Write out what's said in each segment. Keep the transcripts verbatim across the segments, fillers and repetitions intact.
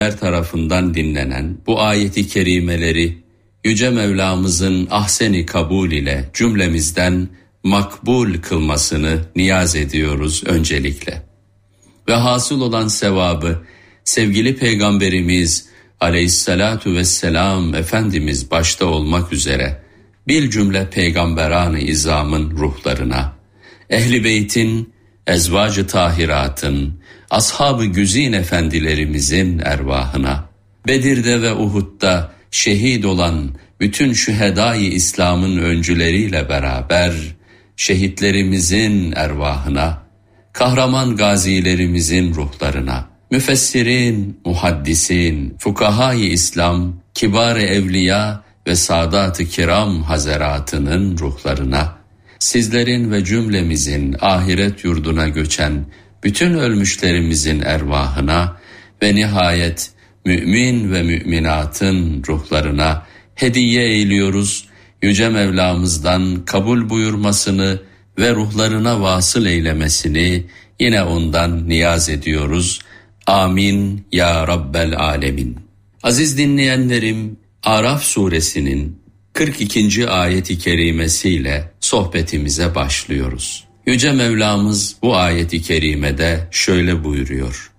tarafından dinlenen bu ayeti kerimeleri Yüce Mevlamızın ahseni kabul ile cümlemizden makbul kılmasını niyaz ediyoruz öncelikle. Ve hasıl olan sevabı sevgili Peygamberimiz Aleyhissalatu vesselam Efendimiz başta olmak üzere bil cümle peygamberan-ı izamın ruhlarına, Ehl-i Beyt'in, ezvacı tahiratın, ashab-ı güzin efendilerimizin ervahına, Bedir'de ve Uhud'da şehit olan bütün şühedâ-i İslam'ın öncüleriyle beraber şehitlerimizin ervahına, kahraman gazilerimizin ruhlarına, müfessirin, muhaddisin, fukahâ-i İslam, kibar-ı evliya ve saadat-ı kiram hazaratının ruhlarına, sizlerin ve cümlemizin ahiret yurduna göçen bütün ölmüşlerimizin ervahına ve nihayet mümin ve müminatın ruhlarına hediye eyliyoruz. Yüce Mevlamızdan kabul buyurmasını ve ruhlarına vasıl eylemesini yine ondan niyaz ediyoruz. Amin ya Rabbel Alemin. Aziz dinleyenlerim, Araf suresinin kırk ikinci ayeti kerimesiyle sohbetimize başlıyoruz. Yüce Mevlamız bu ayeti kerimede şöyle buyuruyor.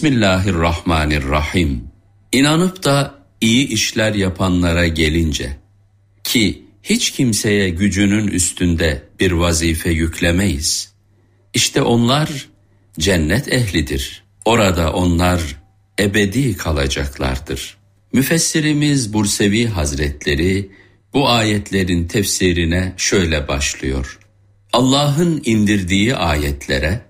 Bismillahirrahmanirrahim. İnanıp da iyi işler yapanlara gelince, ki hiç kimseye gücünün üstünde bir vazife yüklemeyiz. İşte onlar cennet ehlidir. Orada onlar ebedi kalacaklardır. Müfessirimiz Bursevi Hazretleri bu ayetlerin tefsirine şöyle başlıyor. Allah'ın indirdiği ayetlere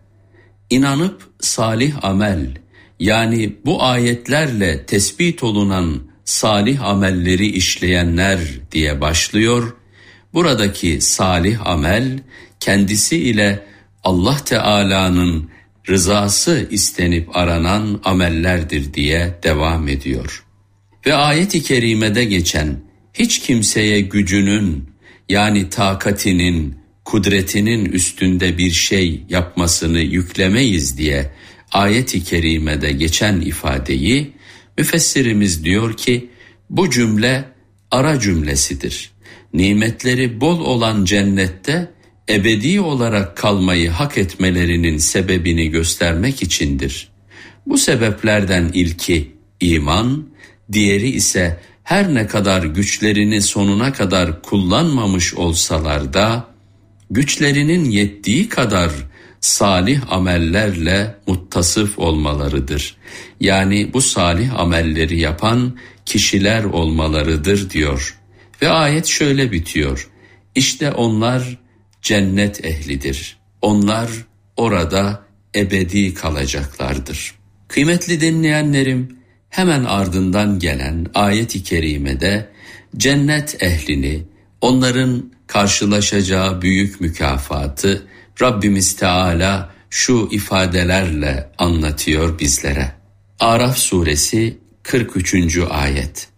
inanıp salih amel, yani bu ayetlerle tespit olunan salih amelleri işleyenler diye başlıyor. Buradaki salih amel kendisi ile Allah Teala'nın rızası istenip aranan amellerdir diye devam ediyor. Ve ayet-i kerimede geçen hiç kimseye gücünün, yani takatinin, kudretinin üstünde bir şey yapmasını yüklemeyiz diye ayet-i kerimede geçen ifadeyi müfessirimiz diyor ki bu cümle ara cümlesidir. Nimetleri bol olan cennette ebedi olarak kalmayı hak etmelerinin sebebini göstermek içindir. Bu sebeplerden ilki iman, diğeri ise her ne kadar güçlerini sonuna kadar kullanmamış olsalar da güçlerinin yettiği kadar salih amellerle muttasıf olmalarıdır. Yani bu salih amelleri yapan kişiler olmalarıdır diyor. Ve ayet şöyle bitiyor. İşte onlar cennet ehlidir. Onlar orada ebedi kalacaklardır. Kıymetli dinleyenlerim, hemen ardından gelen ayet-i kerimede cennet ehlini, onların karşılaşacağı büyük mükafatı Rabbimiz Teala şu ifadelerle anlatıyor bizlere. Araf suresi kırk üçüncü ayet.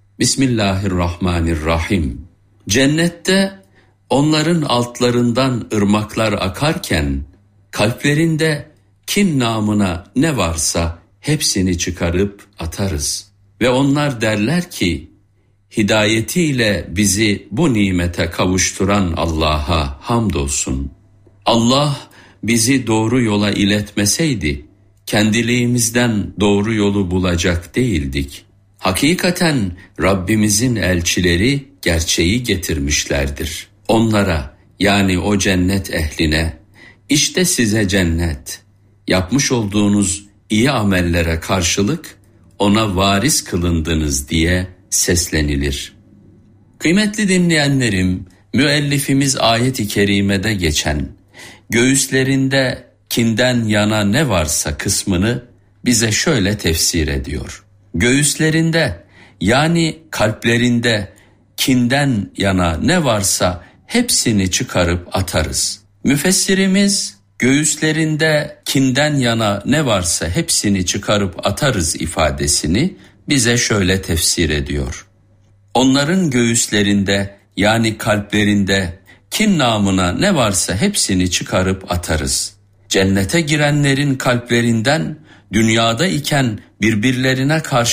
Bismillahirrahmanirrahim. Cennette onların altlarından ırmaklar akarken kalplerinde kin namına ne varsa hepsini çıkarıp atarız. Ve onlar derler ki, hidayetiyle bizi bu nimete kavuşturan Allah'a hamdolsun. Allah bizi doğru yola iletmeseydi, kendiliğimizden doğru yolu bulacak değildik. Hakikaten Rabbimizin elçileri gerçeği getirmişlerdir. Onlara, yani o cennet ehline, işte size cennet, yapmış olduğunuz iyi amellere karşılık ona varis kılındınız diye seslenilir. Kıymetli dinleyenlerim, müellifimiz ayet-i kerimede geçen göğüslerinde kinden yana ne varsa kısmını bize şöyle tefsir ediyor. Göğüslerinde, yani kalplerinde kinden yana ne varsa hepsini çıkarıp atarız. Müfessirimiz göğüslerinde kinden yana ne varsa hepsini çıkarıp atarız ifadesini bize şöyle tefsir ediyor. Onların göğüslerinde, yani kalplerinde kin namına ne varsa hepsini çıkarıp atarız. Cennete girenlerin kalplerinden dünyada iken birbirlerine karşı